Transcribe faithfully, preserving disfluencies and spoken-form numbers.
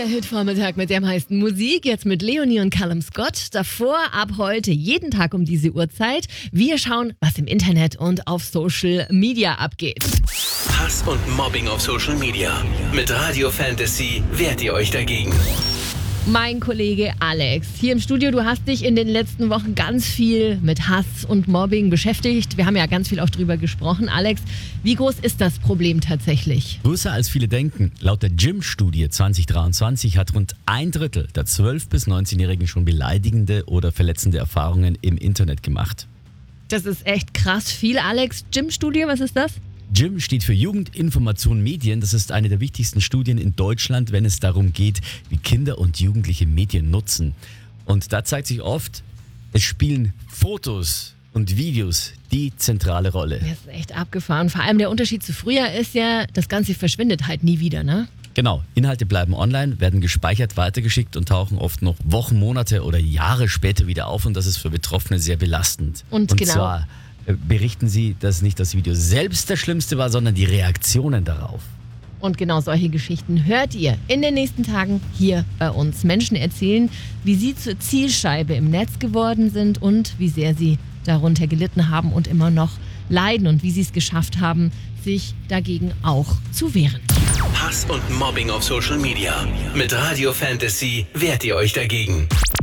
Hitvormittag mit der meisten Musik, jetzt mit Leonie und Callum Scott. Davor ab heute jeden Tag um diese Uhrzeit. Wir schauen, was im Internet und auf Social Media abgeht. Hass und Mobbing auf Social Media. Mit Radio Fantasy wehrt ihr euch dagegen. Mein Kollege Alex, hier im Studio, du hast dich in den letzten Wochen ganz viel mit Hass und Mobbing beschäftigt. Wir haben ja ganz viel auch drüber gesprochen. Alex, wie groß ist das Problem tatsächlich? Größer als viele denken. Laut der J I M-Studie zwanzig dreiundzwanzig hat rund ein Drittel der zwölf- bis neunzehnjährigen schon beleidigende oder verletzende Erfahrungen im Internet gemacht. Das ist echt krass viel. Alex, J I M-Studie, was ist das? J I M steht für Jugend, Information, Medien. Das ist eine der wichtigsten Studien in Deutschland, wenn es darum geht, wie Kinder und Jugendliche Medien nutzen. Und da zeigt sich oft, es spielen Fotos und Videos die zentrale Rolle. Das ist echt abgefahren. Vor allem der Unterschied zu früher ist ja, das Ganze verschwindet halt nie wieder, ne? Genau, Inhalte bleiben online, werden gespeichert, weitergeschickt und tauchen oft noch Wochen, Monate oder Jahre später wieder auf. Und das ist für Betroffene sehr belastend. Und, und genau. zwar berichten sie, dass nicht das Video selbst das Schlimmste war, sondern die Reaktionen darauf. Und genau solche Geschichten hört ihr in den nächsten Tagen hier bei uns. Menschen erzählen, wie sie zur Zielscheibe im Netz geworden sind und wie sehr sie darunter gelitten haben und immer noch leiden und wie sie es geschafft haben, sich dagegen auch zu wehren. Hass und Mobbing auf Social Media. Mit Radio Fantasy wehrt ihr euch dagegen.